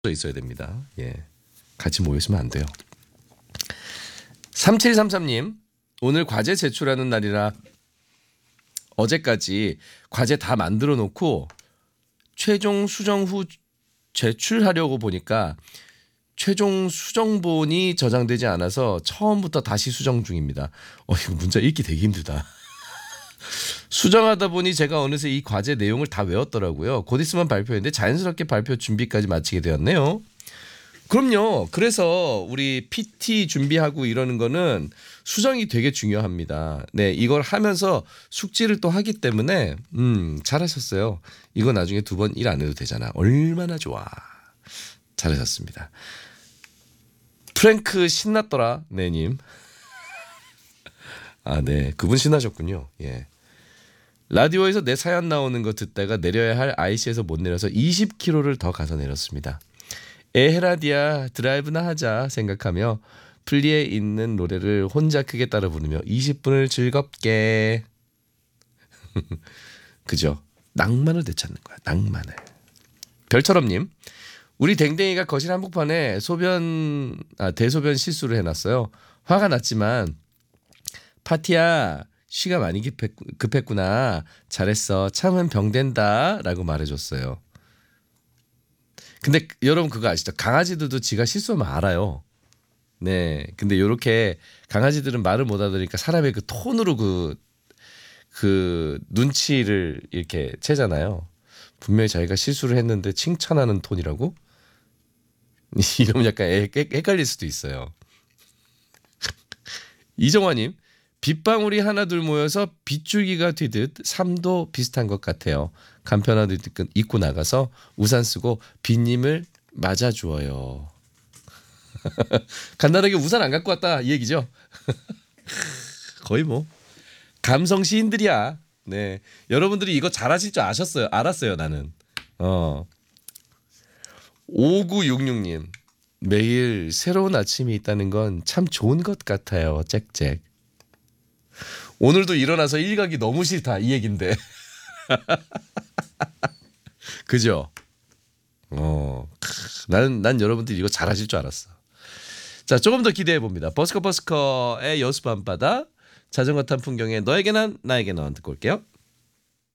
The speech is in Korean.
있어야 됩니다. 예. 같이 모여 있으면 안 돼요. 3733님, 오늘 과제 제출하는 날이라 어제까지 과제 다 만들어 놓고 최종 수정 후 제출하려고 보니까 최종 수정본이 저장되지 않아서 처음부터 다시 수정 중입니다. 이거 문자 읽기 되게 힘들다. 수정하다 보니 제가 어느새 이 과제 내용을 다 외웠더라고요. 곧 있으면 발표인데 자연스럽게 발표 준비까지 마치게 되었네요. 그럼요. 그래서 우리 PT 준비하고 이러는 거는 수정이 되게 중요합니다. 네, 이걸 하면서 숙지를 또 하기 때문에 잘하셨어요. 이거 나중에 2번 일 안 해도 되잖아. 얼마나 좋아. 잘하셨습니다. 프랭크 신났더라, 네님. 아, 네, 그분 신나셨군요. 예. 라디오에서 내 사연 나오는 거 듣다가 내려야 할 IC에서 못 내려서 20km를 더 가서 내렸습니다. 에헤라디아 드라이브나 하자 생각하며 플리에 있는 노래를 혼자 크게 따라 부르며 20분을 즐겁게 그죠? 낭만을 되찾는 거야. 낭만을. 별처럼님, 우리 댕댕이가 거실 한복판에 대소변 실수를 해놨어요. 화가 났지만 파티야 쉬가 많이 급했구나. 잘했어. 참으면 병된다 라고 말해줬어요. 근데 여러분 그거 아시죠? 강아지들도 지가 실수하면 알아요. 네. 근데 이렇게 강아지들은 말을 못 알아들으니까 사람의 그 톤으로 그 눈치를 이렇게 채잖아요. 분명히 자기가 실수를 했는데 칭찬하는 톤이라고? 이러면 약간 헷갈릴 수도 있어요. 이정화님, 빗방울이 하나둘 모여서 빗줄기가 튀듯 삶도 비슷한 것 같아요. 간편한 옷 입고 나가서 우산 쓰고 빗님을 맞아주어요. 간단하게 우산 안 갖고 왔다 이 얘기죠. 거의 뭐 감성 시인들이야. 네, 여러분들이 이거 잘하실 줄 알았어요 나는. 5966님, 매일 새로운 아침이 있다는 건 참 좋은 것 같아요. 짹짹. 오늘도 일어나서 일가기 너무 싫다 이 얘긴데. 그죠? 난 여러분들이 이거 잘하실 줄 알았어. 자, 조금 더 기대해 봅니다. 버스커의 여수 밤바다, 자전거 탄 풍경에 너에게 난 나에게 넌 듣고 올게요.